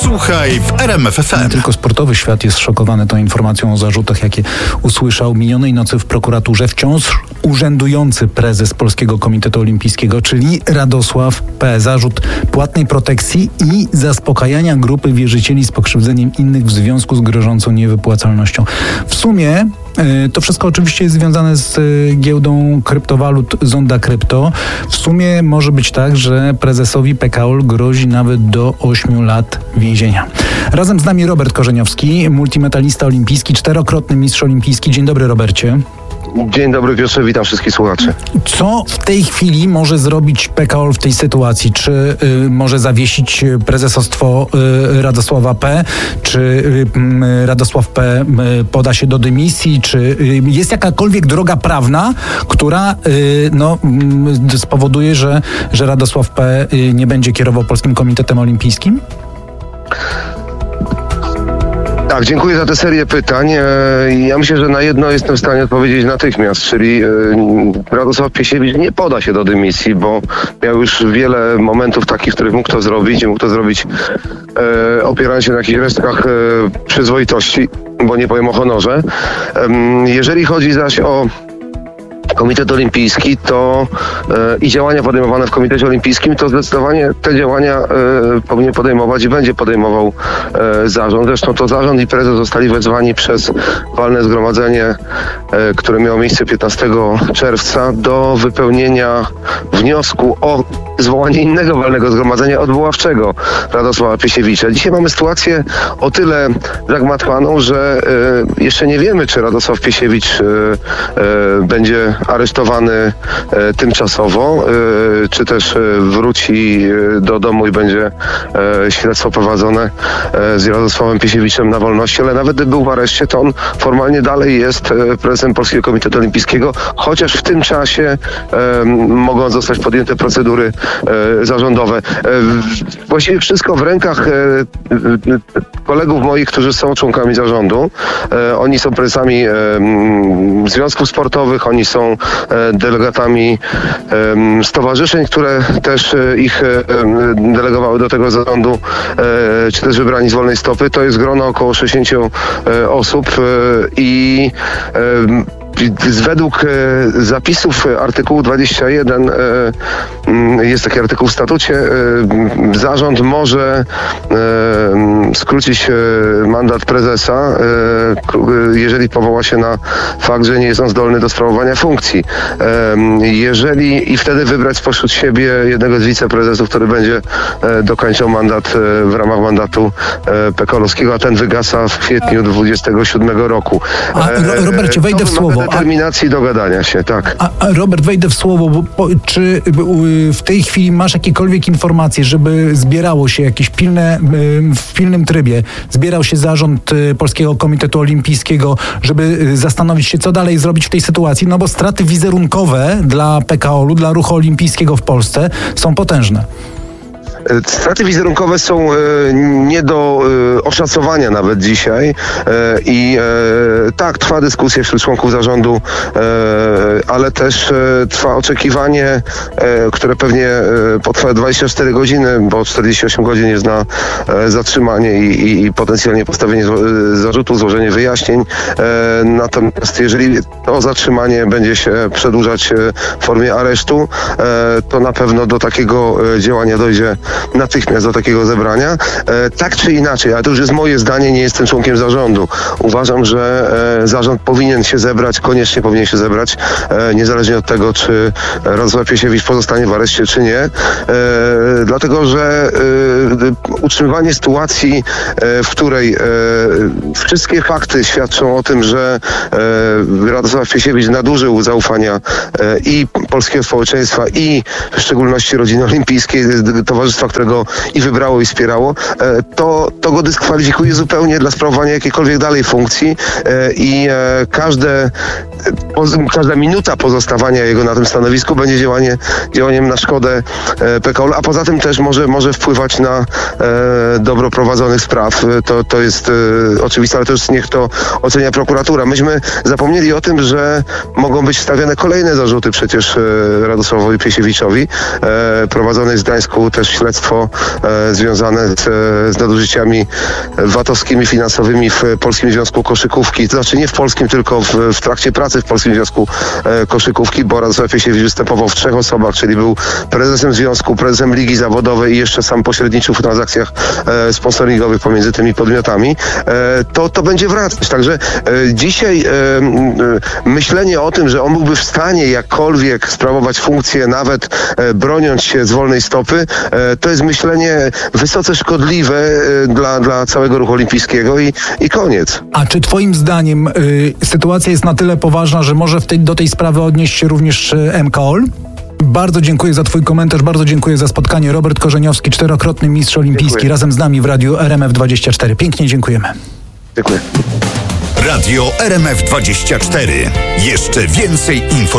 Słuchaj w RMF FM. Nie tylko sportowy świat jest szokowany tą informacją o zarzutach, jakie usłyszał minionej nocy w prokuraturze wciąż urzędujący prezes Polskiego Komitetu Olimpijskiego, czyli Radosław P. Zarzut płatnej protekcji i zaspokajania grupy wierzycieli z pokrzywdzeniem innych w związku z grożącą niewypłacalnością. W sumie to wszystko oczywiście jest związane z giełdą kryptowalut Zonda Krypto. W sumie może być tak, że prezesowi PKOL grozi nawet do 8 lat więzienia. Razem z nami Robert Korzeniowski, multimedalista olimpijski, 4-krotny mistrz olimpijski. Dzień dobry, Robercie. Dzień dobry, Piotrze, witam wszystkich słuchaczy. Co w tej chwili może zrobić PKOL w tej sytuacji? Czy może zawiesić prezesostwo Radosława P? Czy Radosław P poda się do dymisji? Czy jest jakakolwiek droga prawna, która spowoduje, że Radosław P nie będzie kierował Polskim Komitetem Olimpijskim? Tak, dziękuję za tę serię pytań. Ja myślę, że na jedno jestem w stanie odpowiedzieć natychmiast, czyli Radosław Piesiewicz nie poda się do dymisji, bo miał już wiele momentów takich, w których mógł to zrobić i mógł to zrobić opierając się na jakichś resztkach przyzwoitości, bo nie powiem o honorze. Jeżeli chodzi zaś o Komitet Olimpijski i działania podejmowane w Komitecie Olimpijskim, to zdecydowanie te działania powinien podejmować i będzie podejmował zarząd. Zresztą to zarząd i prezes zostali wezwani przez walne zgromadzenie, które miało miejsce 15 czerwca do wypełnienia wniosku o zwołanie innego walnego zgromadzenia odwoławczego Radosława Piesiewicza. Dzisiaj mamy sytuację o tyle zagmatwaną, że jeszcze nie wiemy, czy Radosław Piesiewicz będzie aresztowany tymczasowo, czy też wróci do domu i będzie śledztwo prowadzone z Radosławem Piesiewiczem na wolności, ale nawet gdyby był w areszcie, to on formalnie dalej jest prezesem Polskiego Komitetu Olimpijskiego, chociaż w tym czasie mogą zostać podjęte procedury zarządowe. Właściwie wszystko w rękach kolegów moich, którzy są członkami zarządu. Oni są prezesami związków sportowych, oni są delegatami stowarzyszeń, które też ich delegowały do tego zarządu, czy też wybrani z wolnej stopy. To jest grono około 60 osób i według zapisów artykułu 21 jest taki artykuł w statucie, zarząd może skrócić mandat prezesa, jeżeli powoła się na fakt, że nie jest on zdolny do sprawowania funkcji. I wtedy wybrać spośród siebie jednego z wiceprezesów, który będzie dokończał mandat w ramach mandatu PKOL-owskiego, a ten wygasa w kwietniu 27 roku. Robercie, wejdę w słowo. Determinacji dogadania się, tak. Robert, wejdę w słowo, czy w tej chwili masz jakiekolwiek informacje, żeby zbierało się jakieś w pilnym trybie, zbierał się zarząd Polskiego Komitetu Olimpijskiego, żeby zastanowić się, co dalej zrobić w tej sytuacji, no bo straty wizerunkowe dla PKOL-u, dla ruchu olimpijskiego w Polsce są potężne. Straty wizerunkowe są nie do oszacowania nawet dzisiaj i tak, trwa dyskusja wśród członków zarządu, ale też trwa oczekiwanie, które pewnie potrwa 24 godziny, bo 48 godzin jest na zatrzymanie i potencjalnie postawienie zarzutu, złożenie wyjaśnień. Natomiast jeżeli to zatrzymanie będzie się przedłużać w formie aresztu, to na pewno do takiego działania dojdzie natychmiast, do takiego zebrania. Tak czy inaczej, ale to już jest moje zdanie, nie jestem członkiem zarządu. Uważam, że zarząd powinien się zebrać, koniecznie powinien się zebrać, niezależnie od tego, czy Radosław Piesiewicz pozostanie w areszcie, czy nie. Dlatego, że utrzymywanie sytuacji, w której wszystkie fakty świadczą o tym, że Radosław Piesiewicz nadużył zaufania i polskiego społeczeństwa, i w szczególności rodziny olimpijskiej, towarzystwa, którego i wybrało, i wspierało, to go dyskwalifikuje zupełnie dla sprawowania jakiejkolwiek dalej funkcji i każda minuta pozostawania jego na tym stanowisku będzie działaniem na szkodę PKOL, a poza tym też może wpływać na dobro prowadzonych spraw. To jest oczywiste, ale to już niech to ocenia prokuratura. Myśmy zapomnieli o tym, że mogą być stawiane kolejne zarzuty przecież Radosławowi Piesiewiczowi. Prowadzone jest w Gdańsku też śledztwo śledztwo związane z nadużyciami VAT-owskimi, finansowymi w Polskim Związku Koszykówki. To znaczy nie w polskim, tylko w trakcie pracy w Polskim Związku Koszykówki, bo Radosław Piesiewicz występował w 3 osobach, czyli był prezesem związku, prezesem ligi zawodowej i jeszcze sam pośredniczył w transakcjach sponsoringowych pomiędzy tymi podmiotami. To będzie wracać. Także dzisiaj myślenie o tym, że on byłby w stanie jakkolwiek sprawować funkcję, nawet broniąc się z wolnej stopy, to jest myślenie wysoce szkodliwe dla całego ruchu olimpijskiego i koniec. A czy twoim zdaniem sytuacja jest na tyle poważna, że może do tej sprawy odnieść się również MKOL? Bardzo dziękuję za twój komentarz, bardzo dziękuję za spotkanie. Robert Korzeniowski, 4-krotny mistrz olimpijski, dziękuję. Razem z nami w Radiu RMF24. Pięknie dziękujemy. Dziękuję. Radio RMF24. Jeszcze więcej informacji.